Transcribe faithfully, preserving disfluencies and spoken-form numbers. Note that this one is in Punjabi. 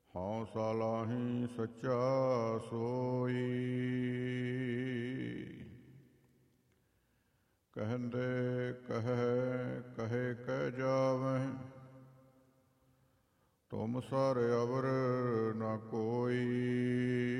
ਹਉ ਸਾਲਾਹੀ ਸੱਚਾ ਸੋਈ। ਕਹਿੰਦੇ ਕਹੈ ਕਹੇ ਕਹਿ ਜਾਵਹਿ, ਤੁਮ ਸਰ ਅਵਰ ਨ ਕੋਈ।